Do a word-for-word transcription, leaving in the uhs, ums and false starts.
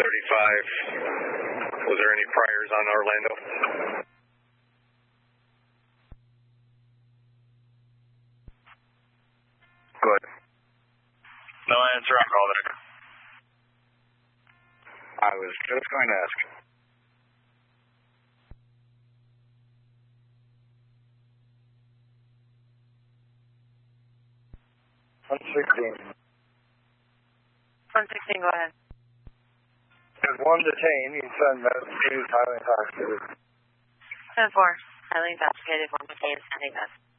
thirty-five. Was there any priors on Orlando? Good. No answer on call back. I was just going to ask. one sixteen. one sixteen, go ahead. There's one detained. He's been he's highly intoxicated. ten four, highly intoxicated, one detained, standing best.